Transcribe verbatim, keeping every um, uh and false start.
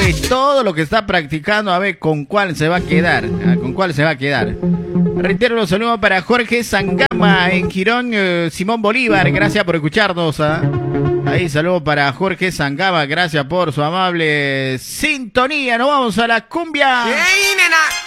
de todo lo que está practicando, a ver con cuál se va a quedar, con cuál se va a quedar. Reitero los saludos para Jorge Sangama en Girón, eh, Simón Bolívar, gracias por escucharnos. ¿eh? Ahí saludos para Jorge Sangama, gracias por su amable sintonía. Nos vamos a la cumbia. ¡Ey, nena!